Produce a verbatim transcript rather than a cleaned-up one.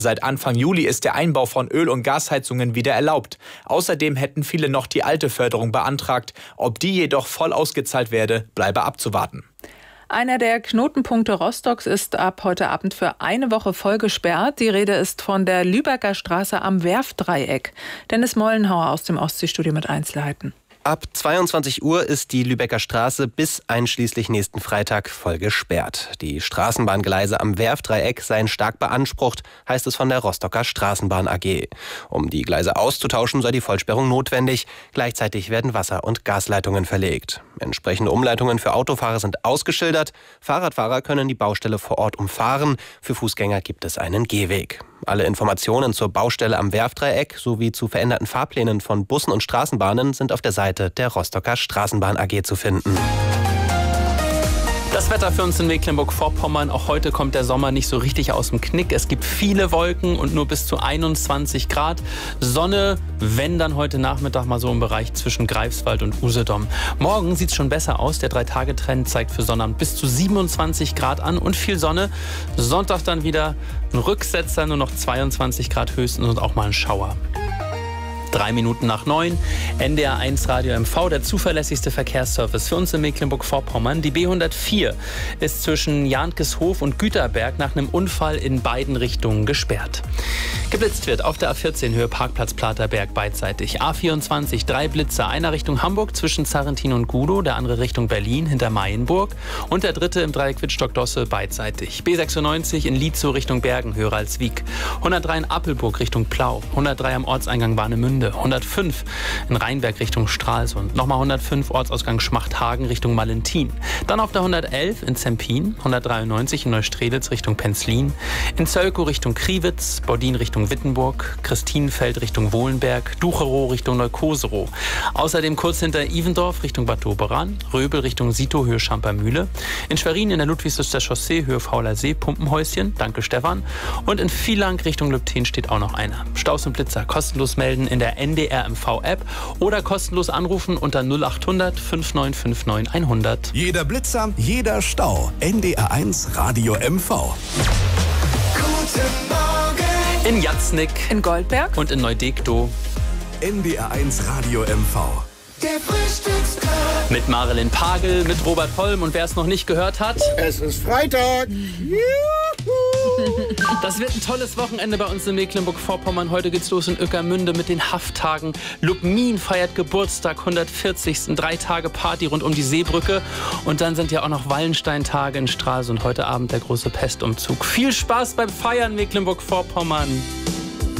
Seit Anfang Juli ist der Einbau von Öl- und Gasheizungen wieder erlaubt. Außerdem hätten viele noch die alte Förderung beantragt. Ob die jedoch voll ausgezahlt werde, bleibe abzuwarten. Einer der Knotenpunkte Rostocks ist ab heute Abend für eine Woche voll gesperrt. Die Rede ist von der Lübecker Straße am Werftdreieck. Dennis Mollenhauer aus dem Ostseestudio mit Einzelheiten. Ab zweiundzwanzig Uhr ist die Lübecker Straße bis einschließlich nächsten Freitag voll gesperrt. Die Straßenbahngleise am Werftdreieck seien stark beansprucht, heißt es von der Rostocker Straßenbahn A G. Um die Gleise auszutauschen, sei die Vollsperrung notwendig. Gleichzeitig werden Wasser- und Gasleitungen verlegt. Entsprechende Umleitungen für Autofahrer sind ausgeschildert. Fahrradfahrer können die Baustelle vor Ort umfahren. Für Fußgänger gibt es einen Gehweg. Alle Informationen zur Baustelle am Werftdreieck sowie zu veränderten Fahrplänen von Bussen und Straßenbahnen sind auf der Seite der Rostocker Straßenbahn A G zu finden. Das Wetter für uns in Mecklenburg-Vorpommern. Auch heute kommt der Sommer nicht so richtig aus dem Knick. Es gibt viele Wolken und nur bis zu einundzwanzig Grad. Sonne, wenn dann heute Nachmittag mal so im Bereich zwischen Greifswald und Usedom. Morgen sieht es schon besser aus. Der drei-Tage-Trend zeigt für Sonnabend bis zu siebenundzwanzig Grad an und viel Sonne. Sonntag dann wieder ein Rücksetzer, nur noch zweiundzwanzig Grad höchstens und auch mal ein Schauer. Drei Minuten nach neun, N D R eins Radio M V, der zuverlässigste Verkehrsservice für uns in Mecklenburg-Vorpommern. Die B hundertvier ist zwischen Jahnkeshof und Güterberg nach einem Unfall in beiden Richtungen gesperrt. Geblitzt wird auf der A vierzehn Höhe Parkplatz Platerberg beidseitig. A vierundzwanzig, drei Blitze, einer Richtung Hamburg zwischen Zarrentin und Gudow, der andere Richtung Berlin hinter Mayenburg und der dritte im Dreieck Wittstock-Dosse beidseitig. B sechsundneunzig in Lietzow Richtung Bergen, höher als Wiek. hundertdrei in Appelburg Richtung Plau, hundertdrei am Ortseingang Warnemünde. hundertfünf in Rheinberg Richtung Stralsund, nochmal hundertfünf Ortsausgang Schmachthagen Richtung Malentin. Dann auf der hundertelf in Zempin, hundertdreiundneunzig in Neustrelitz Richtung Penzlin, in Zölkow Richtung Kriwitz, Bordin Richtung Wittenburg, Christinenfeld Richtung Wohlenberg, Ducherow Richtung Neukoserow. Außerdem kurz hinter Ivendorf Richtung Bad Doberan, Röbel Richtung Sito Höhe Schampermühle, in Schwerin in der Ludwigslüster Chaussee Höhe Fauler See Pumpenhäuschen, danke Stefan, und in Vielang Richtung Lübten steht auch noch einer. Staus und Blitzer kostenlos melden in der N D R M V-App oder kostenlos anrufen unter null achthundert fünf neun fünf neun hundert. Jeder Blitzer, jeder Stau. N D R eins Radio M V. Guten Morgen! In Jatznick, in Goldberg und in Neudekdow. N D R eins Radio M V. Der Frühstückstag. Mit Marilyn Pagel, mit Robert Holm und wer es noch nicht gehört hat. Es ist Freitag. Das wird ein tolles Wochenende bei uns in Mecklenburg-Vorpommern. Heute geht's los in Ueckermünde mit den Hafttagen. Lubmin feiert Geburtstag, hundertvierzigsten Drei Tage Party rund um die Seebrücke. Und dann sind ja auch noch Wallenstein-Tage in Stralsund. Heute Abend der große Pestumzug. Viel Spaß beim Feiern, Mecklenburg-Vorpommern.